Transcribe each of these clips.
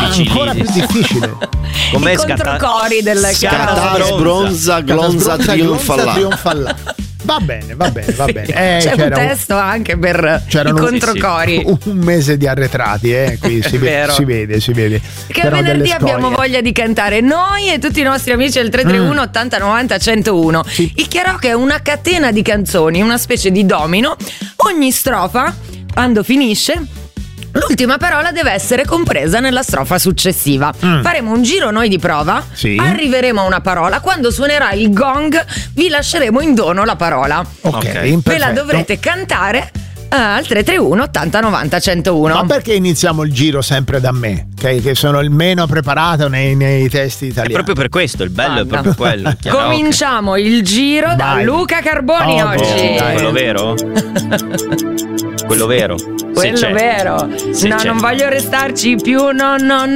ancora più difficile. Com'è I controcori del Scatta, sbronza, glonza, trionfa là. Va bene. C'è un testo anche per i controcori. Un mese di arretrati, qui si vede. Che venerdì abbiamo voglia di cantare noi e tutti i nostri amici del 331 80 90 101. Sì. Il karaoke è una catena di canzoni, una specie di domino. Ogni strofa, quando finisce, l'ultima parola deve essere compresa nella strofa successiva. Faremo un giro noi di prova, arriveremo a una parola, quando suonerà il gong vi lasceremo in dono la parola. Ok, ve la dovrete cantare al 331 80 90 101. Ma perché iniziamo il giro sempre da me? Che sono il meno preparato nei testi italiani. È proprio per questo, il bello è proprio quello. Cominciamo il giro da Luca Carboni oggi. Quello vero? Quello vero. Quello vero. Non voglio restarci più. No.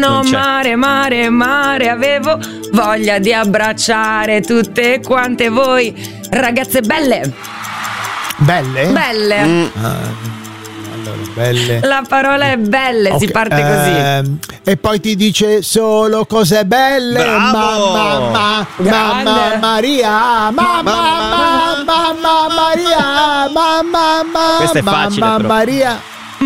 Mare. Avevo voglia di abbracciare tutte quante voi ragazze belle. Belle? Allora, belle. La parola è belle, si parte così. E poi ti dice solo cose belle. Bravo! Mamma Maria. Mamma Maria. Questo è facile, Mamma però. Maria.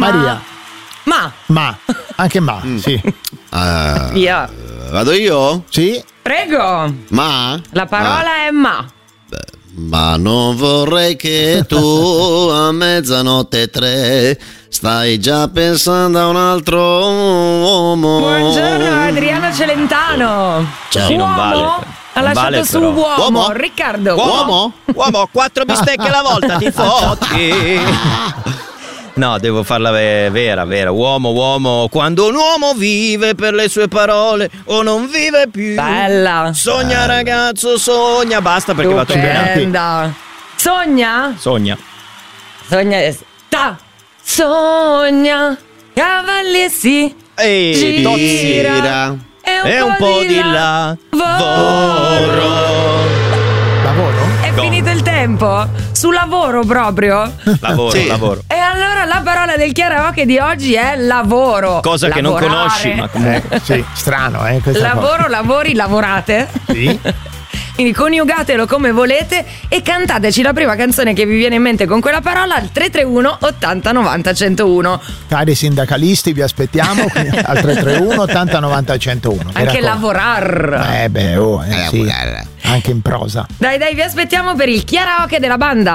Anche sì. Via. Vado io? Sì. Prego. La parola è Ma non vorrei che tu a mezzanotte 3 stai già pensando a un altro uomo. Buongiorno Adriano Celentano. Ciao. Uomo? Non vale. Ha lasciato su però. uomo. Riccardo. Uomo, 4 bistecche alla volta ti fotti. No, devo farla vera. Uomo, quando un uomo vive per le sue parole o non vive più. Bella. Sogna ragazzo, sogna. Basta perché faccio bene. Stupenda. Sogna. Sogna. Cavalli e si gira. E un po' di lavoro. È finito il tempo? Su lavoro proprio? Lavoro. E allora la parola del karaoke di oggi è lavoro. Cosa che non conosci, ma comunque. Sì, strano, Lavoro, lavori, lavorate. Sì. Quindi coniugatelo come volete e cantateci la prima canzone che vi viene in mente con quella parola al 331 80 90 101. Cari sindacalisti, vi aspettiamo al 331 80 90 101. Anche lavorar. Sì, anche in prosa. Dai, vi aspettiamo per il karaoke della banda.